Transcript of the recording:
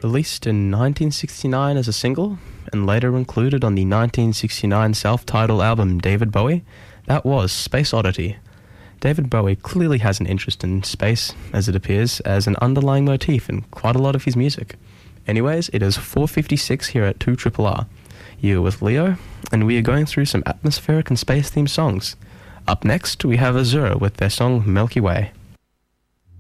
Released in 1969 as a single, and later included on the 1969 self-titled album David Bowie, that was Space Oddity. David Bowie clearly has an interest in space, as it appears, as an underlying motif in quite a lot of his music. Anyways, it is 4:56 here at 2RRR. You're with Leo, and we are going through some atmospheric and space-themed songs. Up next, we have Azura with their song Milky Way.